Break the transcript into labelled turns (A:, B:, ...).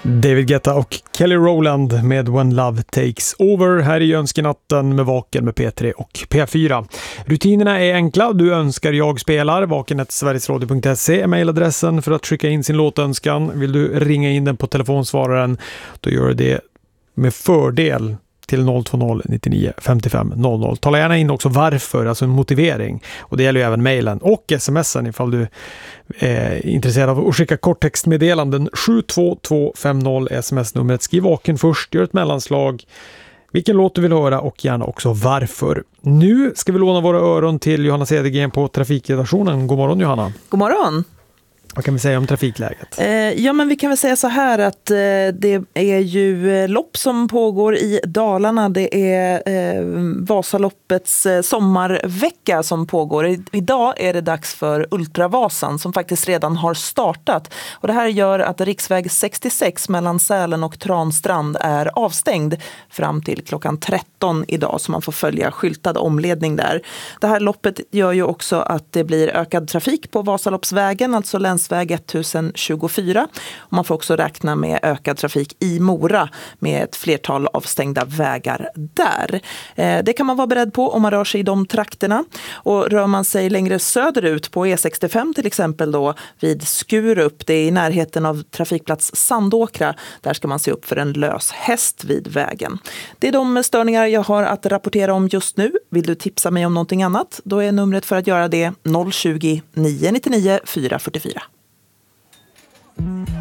A: David Guetta och Kelly Rowland med When Love Takes Over här i Önskenatten med Vaken med P3 och P4. Rutinerna är enkla. Du önskar jag spelar. vaken@sverigesradio.se är mejladressen för att skicka in sin låtönskan. Vill du ringa in den på telefonsvararen, då gör du det med fördel till 020 99 55 00. Tala gärna in också varför, alltså en motivering. Och det gäller ju även mejlen och sms'en ifall du är intresserad av att skicka korttextmeddelanden. 72250 sms-numret. Skriv Vaken först, gör ett mellanslag, vilken låt du vill höra och gärna också varför. Nu ska vi låna våra öron till Johanna Cedergren på trafikredaktionen. God morgon Johanna.
B: God morgon.
A: Vad kan vi säga om trafikläget?
B: Ja, men vi kan väl säga så här att det är ju lopp som pågår i Dalarna. Det är Vasaloppets sommarvecka som pågår. Idag är det dags för Ultravasan som faktiskt redan har startat. Och det här gör att riksväg 66 mellan Sälen och Transtrand är avstängd fram till klockan 13 idag, så man får följa skyltad omledning där. Det här loppet gör ju också att det blir ökad trafik på Vasaloppsvägen, alltså länsväg 1024. Och man får också räkna med ökad trafik i Mora med ett flertal avstängda vägar där. Det kan man vara beredd på om man rör sig i de trakterna. Och rör man sig längre söderut på E65 till exempel då vid Skurup, det är i närheten av trafikplats Sandåkra, där ska man se upp för en lös häst vid vägen. Det är de störningar jag har att rapportera om just nu. Vill du tipsa mig om någonting annat? Då är numret för att göra det 020 999 444.